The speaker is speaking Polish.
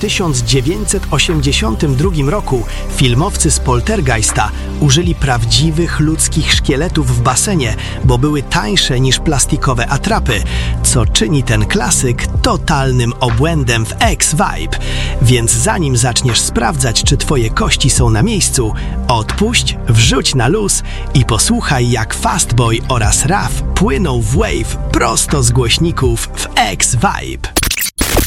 1982 roku filmowcy z Poltergeista użyli prawdziwych ludzkich szkieletów w basenie, bo były tańsze niż plastikowe atrapy, co czyni ten klasyk totalnym obłędem w X-Vibe. Więc zanim zaczniesz sprawdzać, czy twoje kości są na miejscu, odpuść, wrzuć na luz i posłuchaj, jak Fastboy oraz Raf płyną w wave prosto z głośników w X-Vibe.